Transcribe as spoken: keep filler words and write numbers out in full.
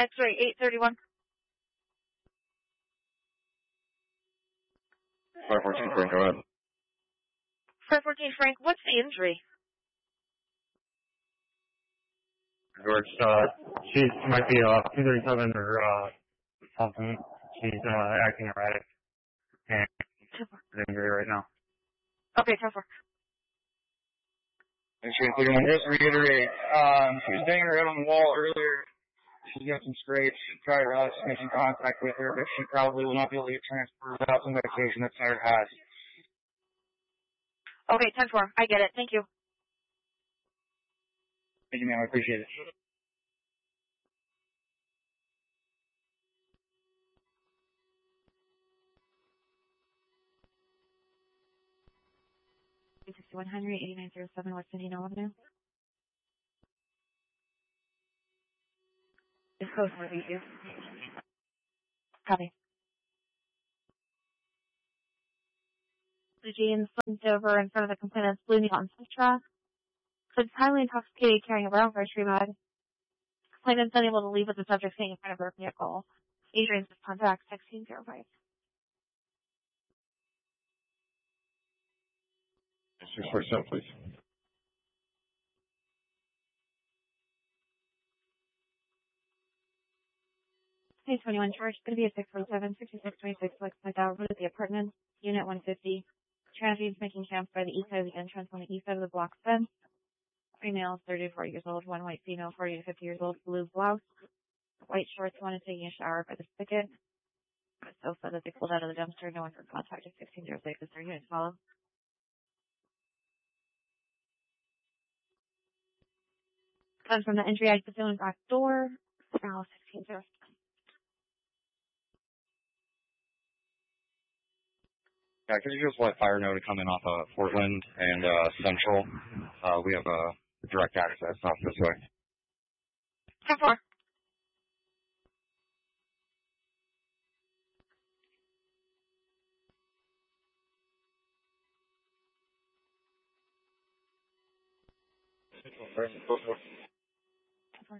X-ray eight thirty-one. five fourteen, Frank, go ahead. five fourteen, Frank, what's the injury? George, uh, she might be, uh, two thirty-seven or, uh, something. She's, uh, acting erratic. And she's injury right now. Okay, ten four. And she was just to reiterate, um, she was banging her head on the wall earlier. She's got some scrapes. Tried her us making contact with her, but she probably will not be able to get transferred without some medication that Tyler has. Okay, ten four. I get it. Thank you. Thank you, ma'am. I appreciate it. sixty-one Henry, eighty-nine oh seven West Indian Avenue. It's close for you. Copy. The Jean slumped over in front of the complainant's Blue Neon truck. So it's highly intoxicated, carrying a brown grocery bag. Complainant's unable to leave with the subject staying in front of her vehicle. Adrian's contact sixteen oh five. six four seven, please. Hey, twenty-one charge. It's going to be a six four seven, sixty-six twenty-six West Midtown Road at the apartment, unit one fifty. Tragedy is making camp by the east side of the entrance on the east side of the block fence. Three males, thirty to forty years old, one white female, forty to fifty years old, blue blouse, white shorts, one is taking a shower by the spigot. So said that they pulled out of the dumpster. No one for contact at sixteen oh six. Is their unit follow? Comes from the entry exit zone back door. Now sixteen oh six. Yeah, could you just let fire know to come in off of Portland and uh, Central? Uh, we have uh, direct access off this way. ten four. Central,